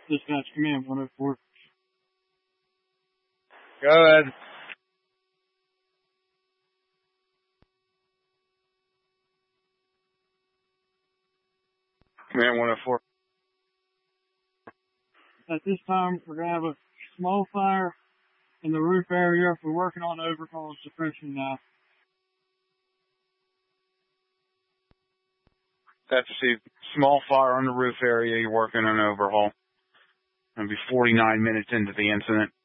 Dispatch Command 104. Go ahead. Command 104. At this time, we're going to have a small fire in the roof area. We're working on overhaul suppression now. That's a small fire on the roof area. You're working on overhaul. It'll be 49 minutes into the incident.